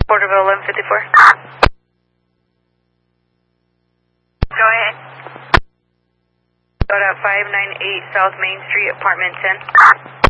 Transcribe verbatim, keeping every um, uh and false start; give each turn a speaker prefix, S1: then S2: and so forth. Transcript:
S1: Porterville eleven fifty-four. Go ahead. Go to five nine eight South Main Street, apartment ten.